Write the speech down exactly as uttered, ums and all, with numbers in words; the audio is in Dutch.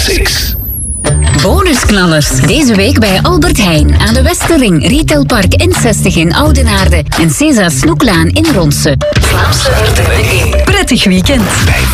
Classics. Bonusknallers. Deze week bij Albert Heijn aan de Westerring, Retailpark N zestig in Oudenaarde en César Snoeklaan in Ronse. Vlaamse herten in. Prettig weekend. Bij